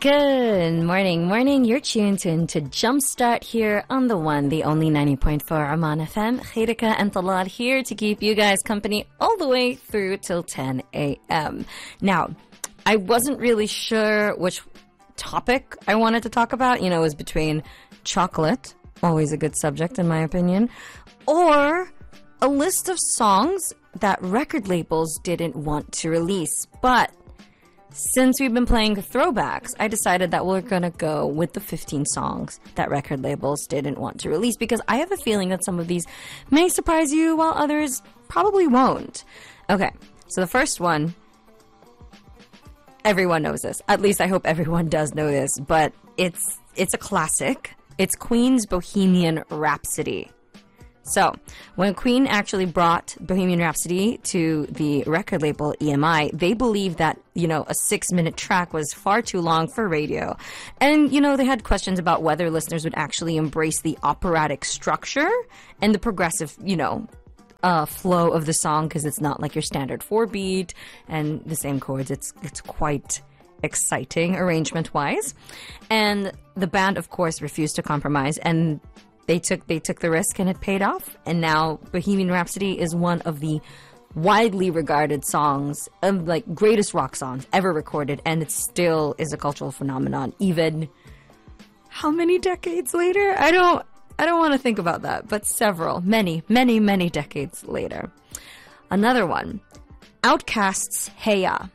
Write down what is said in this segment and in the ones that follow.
Good morning. You're tuned in to Jumpstart here on the one, the only 90.4 Aman FM. Khairika and Talal here to keep you guys company all the way through till 10 a.m. Now, I wasn't really sure which topic I wanted to talk about. You know, it was between chocolate, always a good subject in my opinion, or a list of songs that record labels didn't want to release. But since we've been playing throwbacks, I decided that we're going to go with the 15 songs that record labels didn't want to release, because I have a feeling that some of these may surprise you while others probably won't. Okay, so the first one, everyone knows this. At least I hope everyone does know this, but it's a classic. It's Queen's Bohemian Rhapsody. So, when Queen actually brought Bohemian Rhapsody to the record label EMI, they believed that, you know, a 6-minute track was far too long for radio. And, you know, they had questions about whether listeners would actually embrace the operatic structure and the progressive, you know, flow of the song, because it's not like your standard 4-beat and the same chords. It's quite exciting arrangement-wise. And the band, of course, refused to compromise, and They took the risk, and it paid off. And now Bohemian Rhapsody is one of the widely regarded songs, like greatest rock songs ever recorded, and it still is a cultural phenomenon. Even how many decades later? I don't want to think about that, but many decades later. Another one, Outkast's Hey Ya.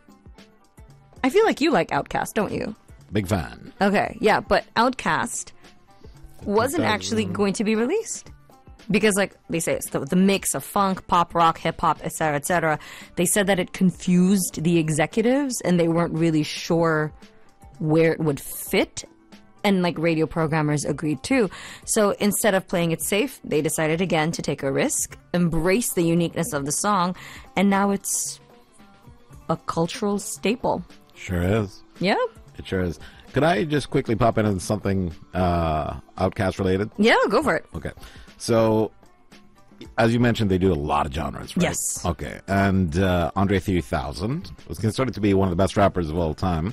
I feel like you like Outkast, don't you? Big fan. Okay, yeah, but Outkast wasn't actually going to be released, because, like they say, it's the mix of funk, pop, rock, hip-hop, etc., etc. They said that it confused the executives, and they weren't really sure where it would fit, and like radio programmers agreed too. So instead of playing it safe, they decided again to take a risk, embrace the uniqueness of the song, and now it's a cultural staple. Sure is. Yeah, it sure is. Could I just quickly pop into something Outkast related? Yeah, go for it. Okay. So, as you mentioned, they do a lot of genres, right? Yes. Okay. And Andre 3000 was considered to be one of the best rappers of all time.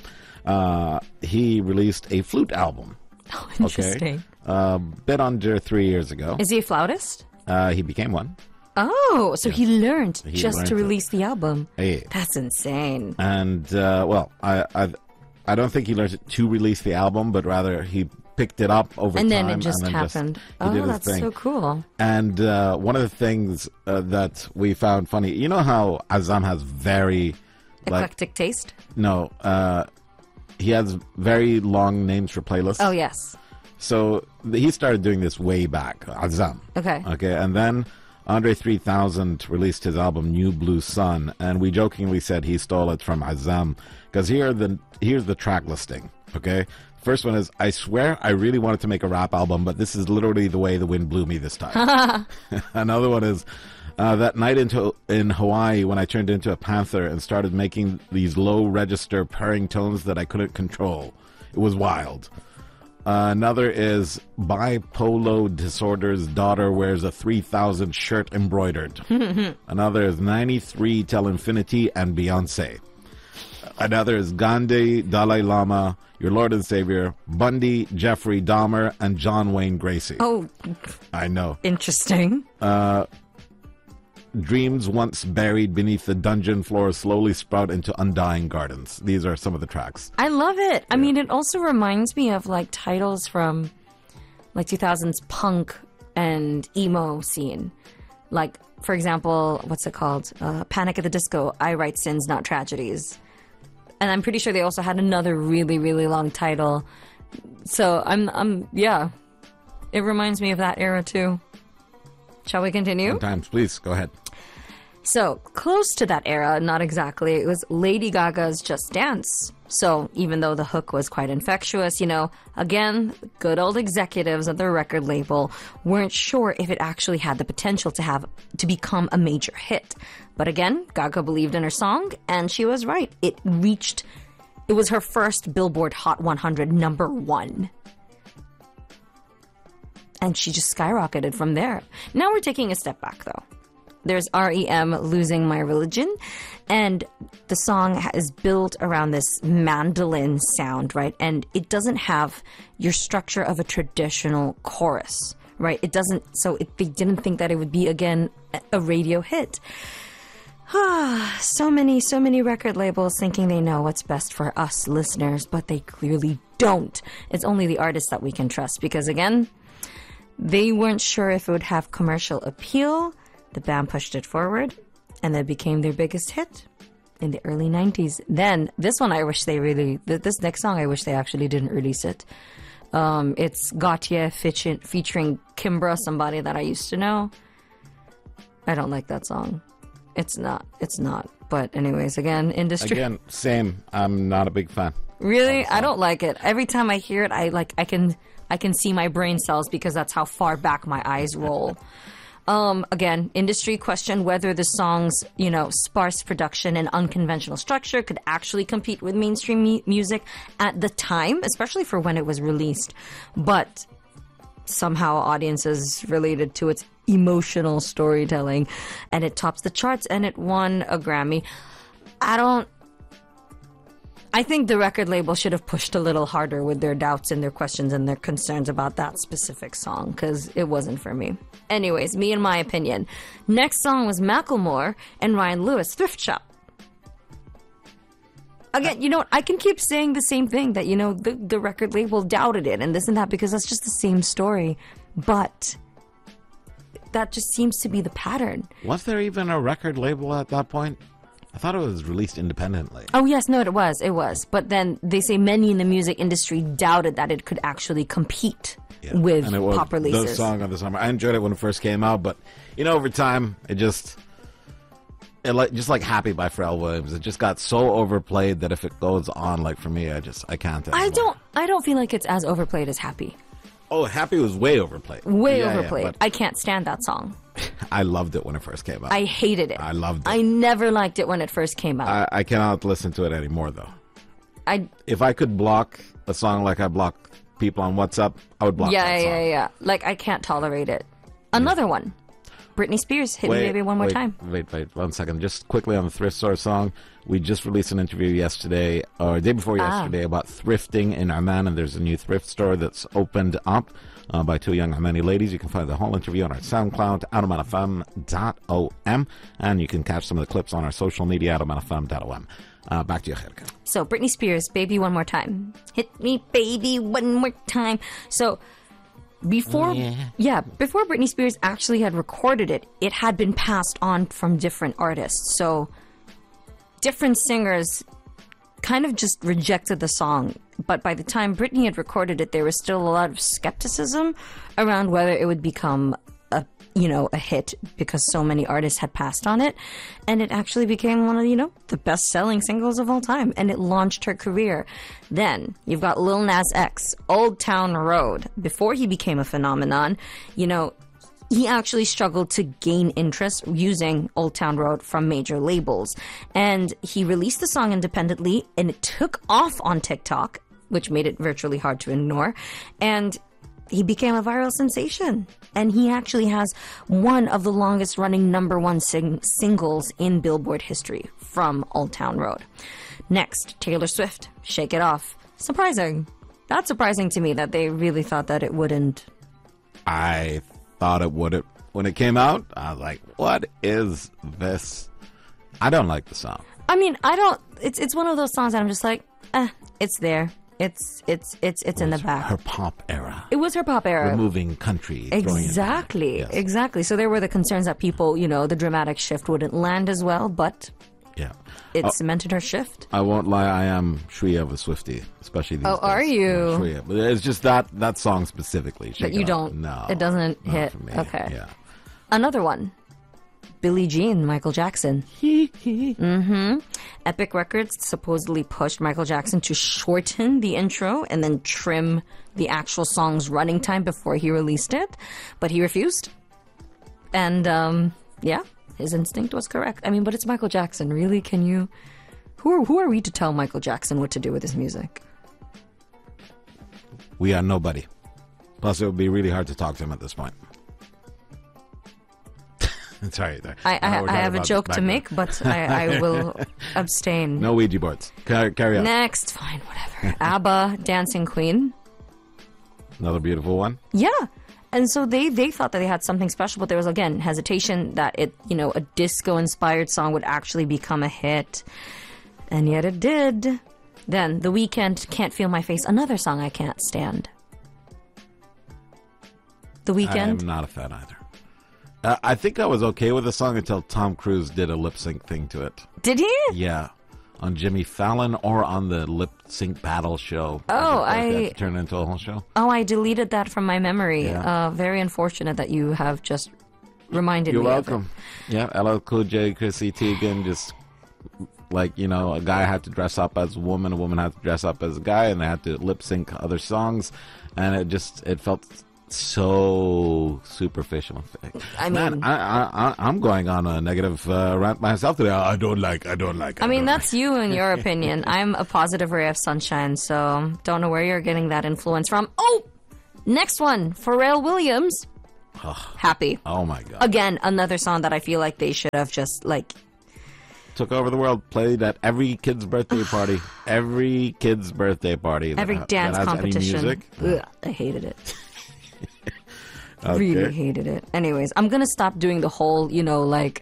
He released a flute album. Oh, interesting. Okay. Bit under 3 years ago. Is he a flautist? He became one. Oh, so he learned He just learned to release the album. Hey. That's insane. And, well, I don't think he learned it to release the album, but rather he picked it up over and time. Then it just happened. Oh, that's so cool. And one of the things that we found funny, you know how Azam has very eclectic taste? No, he has very long names for playlists. Oh, yes. So he started doing this way back, Azam. Okay. And then Andre 3000 released his album New Blue Sun, and we jokingly said he stole it from Azam, because here's the track listing. Okay, first one is, I swear I really wanted to make a rap album, but this is literally the way the wind blew me this time. Another one is, that night in Hawaii when I turned into a panther and started making these low register purring tones that I couldn't control. It was wild. Another is, bipolar disorder's daughter wears a 3000 shirt embroidered. Another is 93 till infinity and Beyonce. Another is Gandhi, Dalai Lama, your Lord and Savior, Bundy, Jeffrey Dahmer, and John Wayne Gracie. Oh, I know. Interesting. Dreams once buried beneath the dungeon floor slowly sprout into undying gardens. These are some of the tracks. I love it. I mean, it also reminds me of like titles from like 2000s punk and emo scene. Like, for example, what's it called? Panic at the Disco, I Write Sins, Not Tragedies. And I'm pretty sure they also had another really, really long title. So yeah. It reminds me of that era too. Shall we continue? Sometimes, please, go ahead. So, close to that era, not exactly, it was Lady Gaga's Just Dance. So, even though the hook was quite infectious, you know, again, good old executives at the record label weren't sure if it actually had the potential to become a major hit. But again, Gaga believed in her song, and she was right. It was her first Billboard Hot 100 #1. And she just skyrocketed from there. Now we're taking a step back, though. There's REM, Losing My Religion. And the song is built around this mandolin sound, right? And it doesn't have your structure of a traditional chorus, right? It doesn't, so they didn't think that it would be, again, a radio hit. So many record labels thinking they know what's best for us listeners, but they clearly don't. It's only the artists that we can trust because, again, they weren't sure if it would have commercial appeal. The band pushed it forward, and it became their biggest hit in the early 90s. Then, this one I wish they really... This next song, I wish they actually didn't release it. It's Gautier featuring Kimbra, somebody that I used to know. I don't like that song. It's not. But anyways, again, industry... Again, same. I'm not a big fan. Really? I don't like it. Every time I hear it, I can see my brain cells because that's how far back my eyes roll. Again, industry questioned whether the song's, sparse production and unconventional structure could actually compete with mainstream music at the time, especially for when it was released. But somehow audiences related to its emotional storytelling, and it tops the charts, and it won a Grammy. I think the record label should have pushed a little harder with their doubts and their questions and their concerns about that specific song, because it wasn't for me. Anyways, me and my opinion. Next song was Macklemore and Ryan Lewis, Thrift Shop. Again, you know what? I can keep saying the same thing, that, the record label doubted it and this and that, because that's just the same story. But that just seems to be the pattern. Was there even a record label at that point? I thought it was released independently. Oh, yes, no, it was. But then they say many in the music industry doubted that it could actually compete with pop releases. The song of the summer. I enjoyed it when it first came out, but, over time, just like Happy by Pharrell Williams, it just got so overplayed that if it goes on, like for me, I can't anymore. I don't feel like it's as overplayed as Happy. Oh, Happy was way overplayed. Way overplayed. I can't stand that song. I loved it when it first came out. I hated it. I loved it. I never liked it when it first came out. I cannot listen to it anymore, though. If I could block a song like I block people on WhatsApp, I would block that song. Yeah. Like, I can't tolerate it. Another one. Britney Spears, Hit Me Baby One More Time. Wait, 1 second. Just quickly on the thrift store song. We just released an interview yesterday, or day before yesterday, about thrifting in Oman, and there's a new thrift store that's opened up by two young Omani ladies. You can find the whole interview on our SoundCloud, @omanfm.om, and you can catch some of the clips on our social media, @omanfm.om. Back to you, Khairka. So, Britney Spears, Baby One More Time. Hit me, baby, one more time. So... Before Britney Spears actually had recorded it, it had been passed on from different artists. So different singers kind of just rejected the song. But by the time Britney had recorded it, there was still a lot of skepticism around whether it would become a hit, because so many artists had passed on it. And it actually became one of, the best-selling singles of all time. And it launched her career. Then, you've got Lil Nas X, Old Town Road. Before he became a phenomenon, he actually struggled to gain interest using Old Town Road from major labels. And he released the song independently, and it took off on TikTok, which made it virtually hard to ignore. And he became a viral sensation. And he actually has one of the longest running #1 singles in Billboard history from Old Town Road. Next, Taylor Swift, Shake It Off. Surprising. That's surprising to me that they really thought that it wouldn't. I thought it would. When it came out, I was like, what is this? I don't like the song. I mean, I don't. It's one of those songs that I'm just like, it's there. It's in the back. Her pop era. It was her pop era. Removing country. Exactly. Yes. Exactly. So there were the concerns that people, the dramatic shift wouldn't land as well, but it cemented her shift. I won't lie, I am Shreya of a Swiftie, especially these days. Are you? Shreya. But it's just that song specifically. But you don't. No. It doesn't hit. For me. Okay. Yeah. Another one. Billie Jean, Michael Jackson. Epic Records supposedly pushed Michael Jackson to shorten the intro and then trim the actual song's running time before he released it, but he refused. And his instinct was correct. I mean, but it's Michael Jackson. Really? Can you? Who are we to tell Michael Jackson what to do with his music? We are nobody. Plus, it would be really hard to talk to him at this point. Sorry. I We're talking have a about joke this to back make, but I will abstain. No Ouija boards. Carry on. Next, fine, whatever. ABBA, Dancing Queen. Another beautiful one. Yeah. And so they thought that they had something special, but there was, again, hesitation that a disco-inspired song would actually become a hit. And yet it did. Then, The Weeknd, Can't Feel My Face, another song I can't stand. The Weeknd. I'm not a fan either. I think I was okay with the song until Tom Cruise did a lip sync thing to it. Did he? Yeah. On Jimmy Fallon or on the lip sync battle show. Oh, I turned it into a whole show. Oh, I deleted that from my memory. Yeah. Very unfortunate that you have just reminded You're me welcome. of it. Yeah, LL Cool J, Chrissy Teigen, just like, a guy had to dress up as a woman had to dress up as a guy, and they had to lip sync other songs, and it felt so superficial. I mean, Man, I'm going on a negative rant myself today. I don't like. I mean, that's you and your opinion. I'm a positive ray of sunshine, so don't know where you're getting that influence from. Oh, next one, Pharrell Williams. Happy. Oh my God. Again, another song that I feel like they should have just took over the world, played at every kid's birthday party. Every kid's birthday party. Every dance that has competition. Any music. Ugh, I hated it. Okay. Really hated it. Anyways, I'm gonna stop doing the whole, the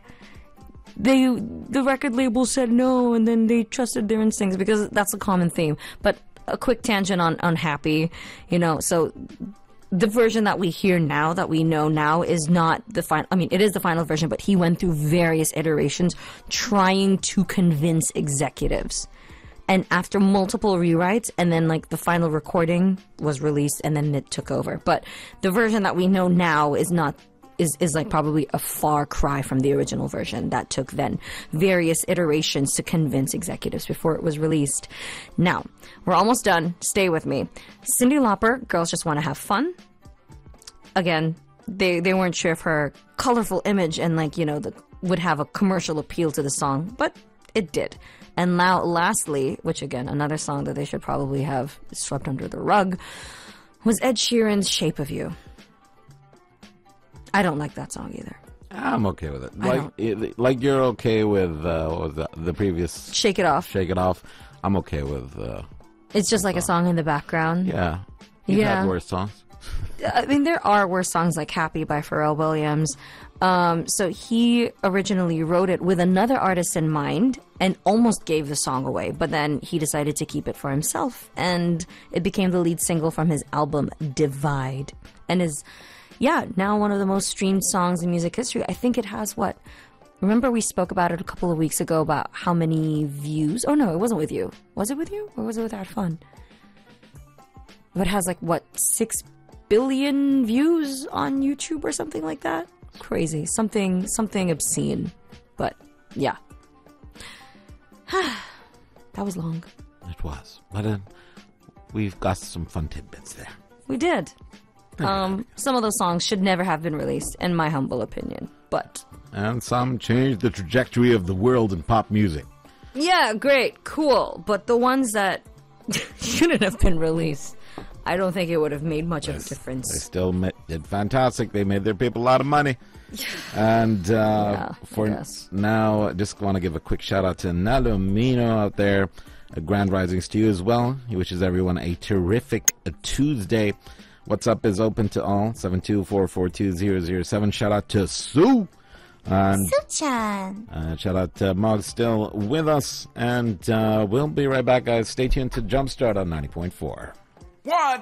record label said no and then they trusted their instincts, because that's a common theme. But a quick tangent on Happy, so the version that we hear now, that we know now, is not the final. I mean, it is the final version, but he went through various iterations trying to convince executives. And after multiple rewrites, and then the final recording was released, and then it took over. But the version that we know now is probably a far cry from the original version that took then various iterations to convince executives before it was released. Now, we're almost done. Stay with me. Cyndi Lauper, Girls Just Want to Have Fun. Again, they weren't sure if her colorful image and would have a commercial appeal to the song, but it did. And now, lastly, which again, another song that they should probably have swept under the rug, was Ed Sheeran's Shape of You. I don't like that song either. I'm okay with it. Like you're okay with what was the previous Shake It Off. Shake It Off. I'm okay with. It's just like a song in the background. Yeah. You've had worse songs. I mean, there are worse songs like Happy by Pharrell Williams. So he originally wrote it with another artist in mind and almost gave the song away, but then he decided to keep it for himself, and it became the lead single from his album Divide, and is now one of the most streamed songs in music history. I think it has remember we spoke about it a couple of weeks ago about how many views? Oh no, it wasn't with you. Was it with you, or was it with Our Fun? But it has 6 billion views on YouTube or something like that. Crazy. Something obscene. But yeah. That was long. It was. But we've got some fun tidbits there. We did. Some of those songs should never have been released, in my humble opinion. But and some changed the trajectory of the world in pop music. Yeah, great, cool. But the ones that shouldn't have been released, I don't think it would have made much of a difference. They still did fantastic. They made their people a lot of money. And for now, I just want to give a quick shout out to Nalumino out there, a Grand Risings to you as well. He wishes everyone a terrific Tuesday. What's Up is open to all, 724420007. Shout out to Sue. And Sue-chan. Shout out to Mog still with us. And we'll be right back, guys. Stay tuned to Jumpstart on 90.4. 1,